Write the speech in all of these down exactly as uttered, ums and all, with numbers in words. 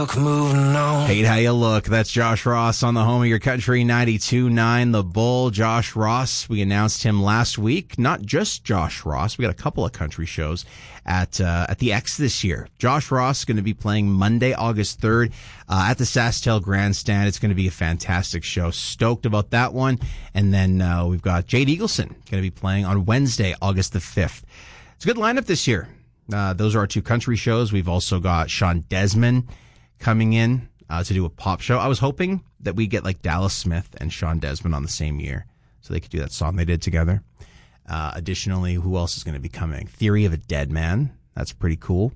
Moving on. Hate how you look. That's Josh Ross on the home of your country, ninety-two point nine The Bull. Josh Ross, we announced him last week. Not just Josh Ross. We got a couple of country shows at uh, at the X this year. Josh Ross is going to be playing Monday, August third uh, at the SaskTel Grandstand. It's going to be a fantastic show. Stoked about that one. And then uh, we've got Jade Eagleson going to be playing on Wednesday, August the fifth. It's a good lineup this year. Uh, those are our two country shows. We've also got Sean Desmond coming in uh, to do a pop show. I was hoping that we get like Dallas Smith and Sean Desmond on the same year so they could do that song they did together. Uh, additionally, who else is going to be coming? Theory of a Dead Man. That's pretty cool.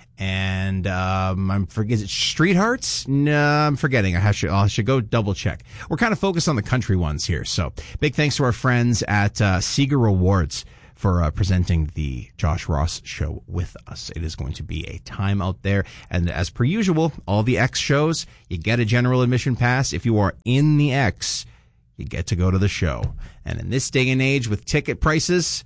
And um, I'm forget is it Street Hearts? No, I'm forgetting. I have to, I should go double check. We're kind of focused on the country ones here. So big thanks to our friends at uh, Seeger Awards for uh, presenting the Josh Ross show with us. It is going to be a time out there. And as per usual, all the X shows, you get a general admission pass. If you are in the X, you get to go to the show. And in this day and age with ticket prices,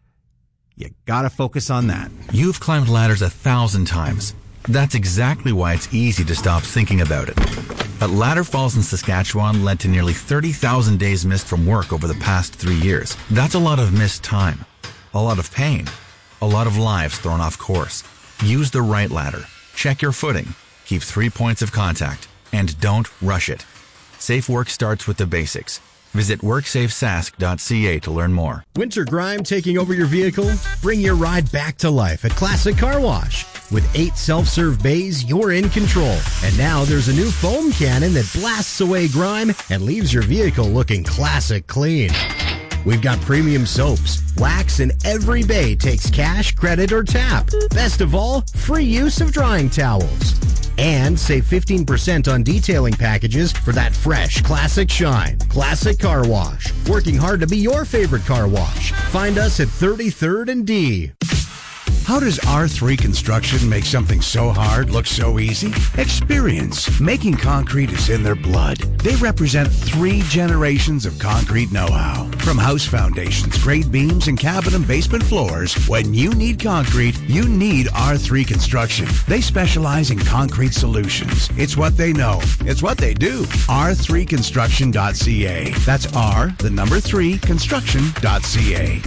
you gotta focus on that. You've climbed ladders a thousand times. That's exactly why it's easy to stop thinking about it. But Ladder Falls in Saskatchewan led to nearly thirty thousand days missed from work over the past three years. That's a lot of missed time. A lot of pain, a lot of lives thrown off course. Use the right ladder. Check your footing. Keep three points of contact. And don't rush it. Safe work starts with the basics. Visit work safe sask dot c a to learn more. Winter grime taking over your vehicle? Bring your ride back to life at Classic Car Wash. With eight self-serve bays, you're in control. And now there's a new foam cannon that blasts away grime and leaves your vehicle looking classic clean. We've got premium soaps, wax, and every bay takes cash, credit, or tap. Best of all, free use of drying towels. And save fifteen percent on detailing packages for that fresh, classic shine. Classic Car Wash. Working hard to be your favorite car wash. Find us at thirty-third and D. How does R three Construction make something so hard look so easy? Experience. Making concrete is in their blood. They represent three generations of concrete know-how. From house foundations, grade beams, and cabin and basement floors, when you need concrete, you need R three Construction. They specialize in concrete solutions. It's what they know. It's what they do. R three construction dot c a. That's R, the number three, construction dot c a.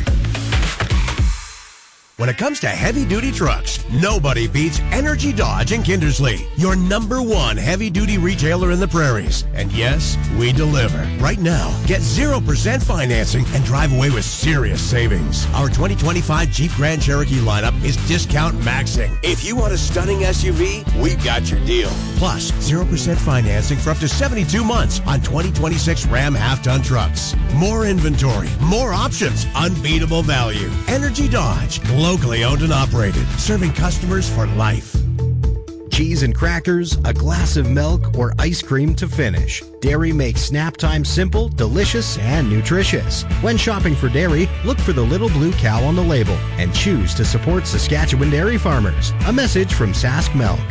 When it comes to heavy-duty trucks, nobody beats Energy Dodge in Kindersley, your number one heavy-duty retailer in the prairies. And yes, we deliver. Right now, get zero percent financing and drive away with serious savings. Our twenty twenty-five Jeep Grand Cherokee lineup is discount maxing. If you want a stunning S U V, we've got your deal. Plus, zero percent financing for up to seventy-two months on twenty twenty-six Ram half-ton trucks. More inventory, more options, unbeatable value. Energy Dodge, locally owned and operated, serving customers for life. Cheese and crackers, a glass of milk, or ice cream to finish. Dairy makes snap time simple, delicious, and nutritious. When shopping for dairy, look for the little blue cow on the label and choose to support Saskatchewan dairy farmers. A message from Sask Milk.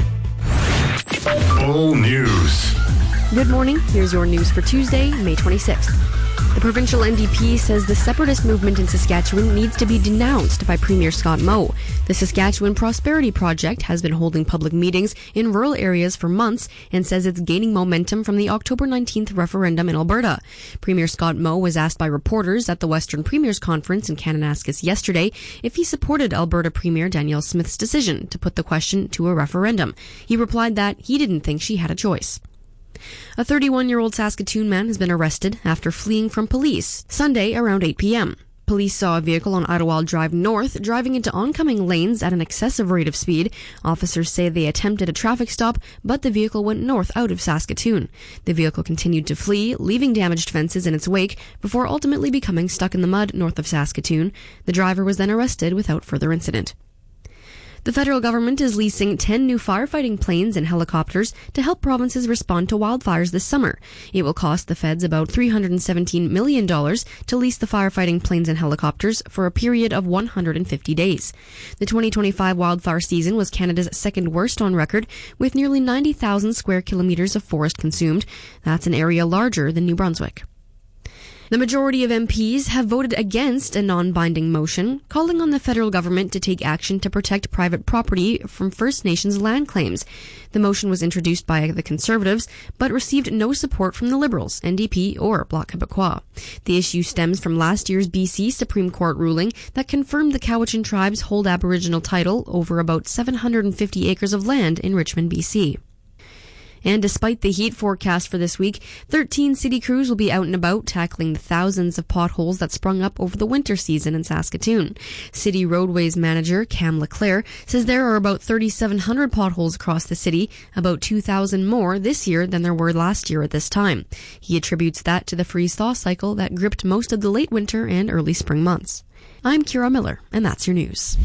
Full news. Good morning. Here's your news for Tuesday, May twenty-sixth. The provincial N D P says the separatist movement in Saskatchewan needs to be denounced by Premier Scott Moe. The Saskatchewan Prosperity Project has been holding public meetings in rural areas for months and says it's gaining momentum from the October nineteenth referendum in Alberta. Premier Scott Moe was asked by reporters at the Western Premiers Conference in Kananaskis yesterday if he supported Alberta Premier Danielle Smith's decision to put the question to a referendum. He replied that he didn't think she had a choice. A thirty-one-year-old Saskatoon man has been arrested after fleeing from police Sunday around eight p.m. Police saw a vehicle on Ottawa Drive North driving into oncoming lanes at an excessive rate of speed. Officers say they attempted a traffic stop, but the vehicle went north out of Saskatoon. The vehicle continued to flee, leaving damaged fences in its wake before ultimately becoming stuck in the mud north of Saskatoon. The driver was then arrested without further incident. The federal government is leasing ten new firefighting planes and helicopters to help provinces respond to wildfires this summer. It will cost the feds about three hundred seventeen million dollars to lease the firefighting planes and helicopters for a period of one hundred fifty days. The twenty twenty-five wildfire season was Canada's second worst on record, with nearly ninety thousand square kilometres of forest consumed. That's an area larger than New Brunswick. The majority of M Ps have voted against a non-binding motion calling on the federal government to take action to protect private property from First Nations land claims. The motion was introduced by the Conservatives, but received no support from the Liberals, N D P, or Bloc Québécois. The issue stems from last year's B C Supreme Court ruling that confirmed the Cowichan tribes hold Aboriginal title over about seven hundred fifty acres of land in Richmond, B C. And despite the heat forecast for this week, thirteen city crews will be out and about tackling the thousands of potholes that sprung up over the winter season in Saskatoon. City Roadways Manager Cam Leclerc says there are about thirty-seven hundred potholes across the city, about two thousand more this year than there were last year at this time. He attributes that to the freeze-thaw cycle that gripped most of the late winter and early spring months. I'm Kira Miller, and that's your news.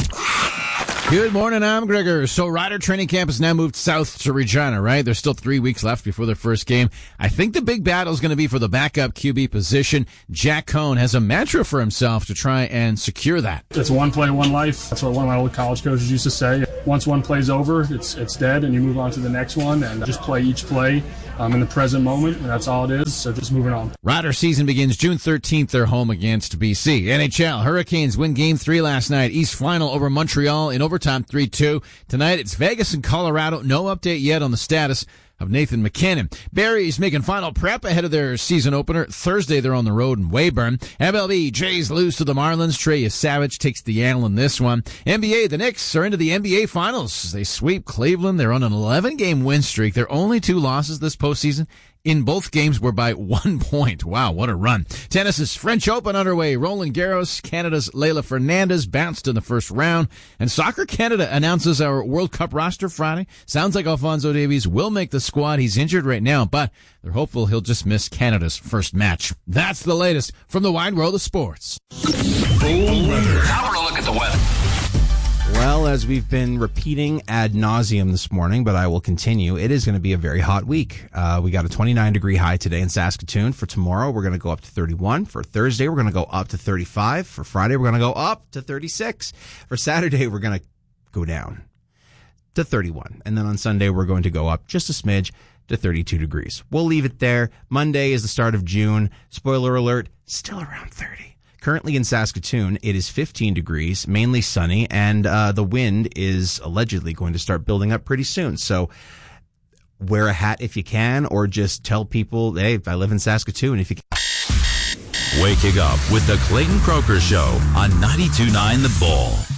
Good morning, I'm Gregor. So Rider Training Camp has now moved south to Regina, right? There's still three weeks left before their first game. I think the big battle is going to be for the backup Q B position. Jack Cohn has a mantra for himself to try and secure that. It's one play, one life. That's what one of my old college coaches used to say. Once one play's over, it's it's dead, and you move on to the next one, and just play each play um, in the present moment, and that's all it is, so just moving on. Rider season begins June thirteenth. They're home against B C. N H L, Hurricanes win Game three last night. East final over Montreal in overtime three two. Tonight, it's Vegas and Colorado. No update yet on the status of Nathan McKinnon. Barry's making final prep ahead of their season opener. Thursday, they're on the road in Weyburn. M L B, Jays lose to the Marlins. Trey Savage takes the L in this one. N B A, the Knicks are into the N B A Finals. They sweep Cleveland. They're on an eleven-game win streak. Their only two losses this postseason in both games were by one point. Wow, what a run. Tennis's French Open underway. Roland Garros, Canada's Leylah Fernandez bounced in the first round. And Soccer Canada announces our World Cup roster Friday. Sounds like Alphonso Davies will make the squad. He's injured right now, but they're hopeful he'll just miss Canada's first match. That's the latest from the wide world of sports. Full weather. Now we're a look at the weather. Well, as we've been repeating ad nauseum this morning, but I will continue, it is going to be a very hot week. Uh, we got a twenty-nine degree high today in Saskatoon. For tomorrow, we're going to go up to thirty-one. For Thursday, we're going to go up to thirty-five. For Friday, we're going to go up to thirty-six. For Saturday, we're going to go down to thirty-one. And then on Sunday, we're going to go up just a smidge to thirty-two degrees. We'll leave it there. Monday is the start of June. Spoiler alert, still around thirty. Currently in Saskatoon, it is fifteen degrees, mainly sunny, and uh, the wind is allegedly going to start building up pretty soon. So wear a hat if you can, or just tell people, hey, I live in Saskatoon if you can. Waking up with the Clayton Croker Show on ninety-two point nine The Bull.